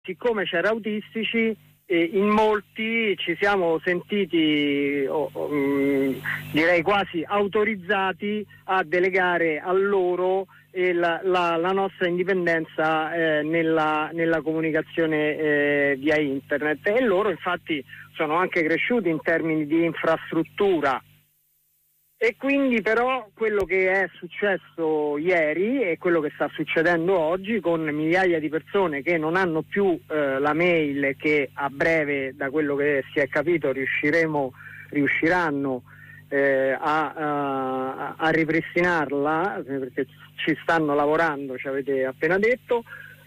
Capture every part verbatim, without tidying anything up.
siccome c'era Autistici, eh, in molti ci siamo sentiti, oh, oh, mh, direi quasi autorizzati a delegare a loro eh, la, la, la nostra indipendenza eh, nella, nella comunicazione eh, via internet, e loro infatti sono anche cresciuti in termini di infrastruttura. E quindi però quello che è successo ieri e quello che sta succedendo oggi, con migliaia di persone che non hanno più eh, la mail, che a breve, da quello che si è capito, riusciremo, riusciranno eh, a, a, a ripristinarla, perché ci stanno lavorando, ci avete appena detto.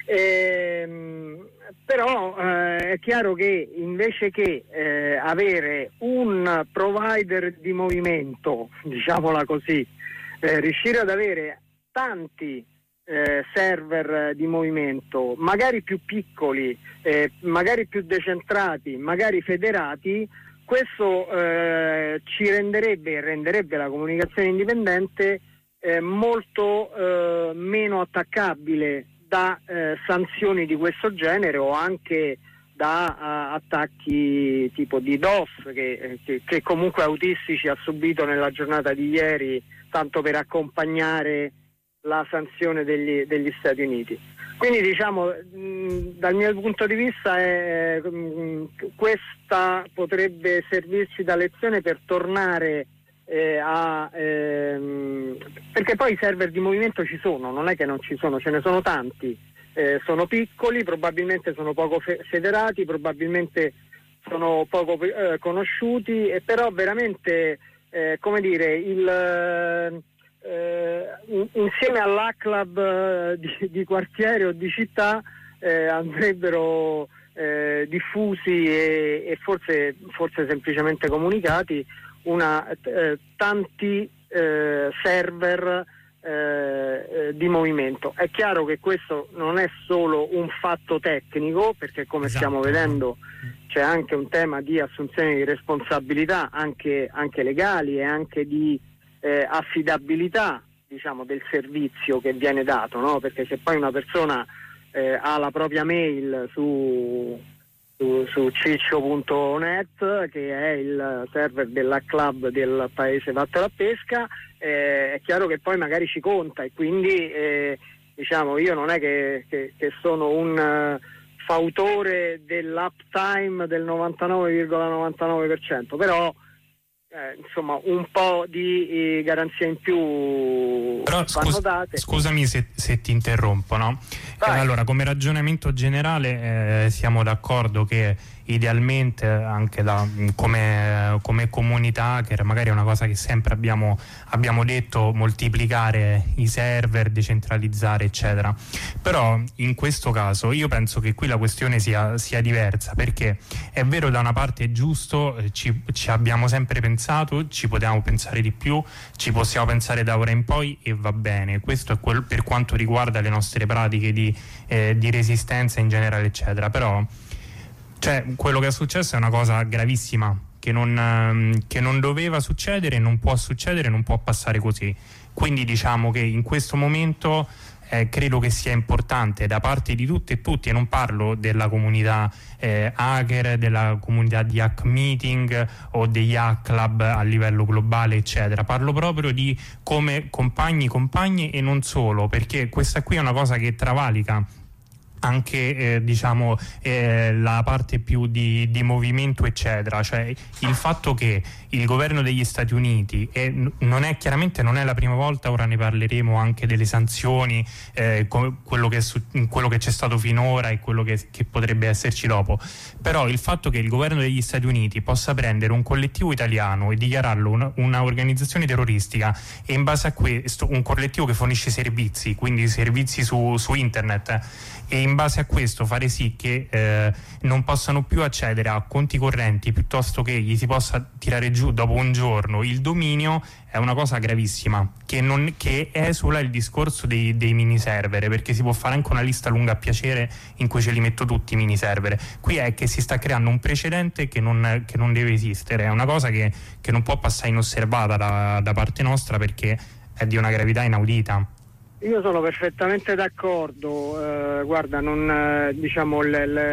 Ehm, però eh, è chiaro che invece che eh, avere un provider di movimento, diciamola così, eh, riuscire ad avere tanti eh, server di movimento, magari più piccoli, eh, magari più decentrati, magari federati, questo eh, ci renderebbe e renderebbe la comunicazione indipendente eh, molto eh, meno attaccabile da eh, sanzioni di questo genere, o anche da uh, attacchi tipo di DOS che, che, che comunque Autistici ha subito nella giornata di ieri, tanto per accompagnare la sanzione degli, degli Stati Uniti. Quindi diciamo, mh, dal mio punto di vista è, mh, questa potrebbe servirci da lezione per tornare Eh, a, ehm, perché poi i server di movimento ci sono, non è che non ci sono, ce ne sono tanti, eh, sono piccoli, probabilmente sono poco fe- federati, probabilmente sono poco eh, conosciuti, e però veramente eh, come dire, il, eh, in, insieme all'A Club eh, di, di quartiere o di città eh, andrebbero eh, diffusi e, e forse, forse semplicemente comunicati una eh, tanti eh, server eh, eh, di movimento. È chiaro che questo non è solo un fatto tecnico, perché come esatto. stiamo vedendo c'è anche un tema di assunzione di responsabilità, anche, anche legali, e anche di eh, affidabilità, diciamo, del servizio che viene dato, no? Perché se poi una persona eh, ha la propria mail su su, su ciccio punto net, che è il server della club del paese fatto la pesca, eh, è chiaro che poi magari ci conta, e quindi eh, diciamo, io non è che, che, che sono un uh, fautore dell'uptime del novantanove virgola novantanove per cento, però Eh, insomma un po' di eh, garanzia in più però vanno scus- date. Scusami se, se ti interrompo, no? Eh, allora, come ragionamento generale eh, siamo d'accordo che idealmente anche da, come, come comunità, che magari è una cosa che sempre abbiamo, abbiamo detto, moltiplicare i server, decentralizzare eccetera, però in questo caso io penso che qui la questione sia, sia diversa, perché è vero, da una parte è giusto, ci, ci abbiamo sempre pensato, ci potevamo pensare di più, ci possiamo pensare da ora in poi e va bene, questo è quel, per quanto riguarda le nostre pratiche di, eh, di resistenza in generale eccetera, però cioè, quello che è successo è una cosa gravissima, che non, che non doveva succedere, non può succedere, non può passare così. Quindi diciamo che in questo momento eh, credo che sia importante da parte di tutte e tutti, e non parlo della comunità eh, hacker, della comunità di hack meeting o degli hack club a livello globale eccetera, parlo proprio di come compagni, compagne e non solo, perché questa qui è una cosa che travalica anche eh, diciamo eh, la parte più di, di movimento eccetera, cioè il fatto che il governo degli Stati Uniti, e non è chiaramente non è la prima volta, ora ne parleremo anche delle sanzioni, eh, quello che è, quello che c'è stato finora e quello che, che potrebbe esserci dopo, però il fatto che il governo degli Stati Uniti possa prendere un collettivo italiano e dichiararlo una, una organizzazione terroristica, e in base a questo un collettivo che fornisce servizi, quindi servizi su, su internet, e in base a questo fare sì che eh, non possano più accedere a conti correnti, piuttosto che gli si possa tirare giù dopo un giorno il dominio, è una cosa gravissima, che, non, che esula il discorso dei, dei mini server, perché si può fare anche una lista lunga a piacere in cui ce li metto tutti i mini server. Qui è che si sta creando un precedente che non, che non deve esistere, è una cosa che, che non può passare inosservata da, da parte nostra, perché è di una gravità inaudita. Io sono perfettamente d'accordo, eh, guarda, non, eh, diciamo, l, l,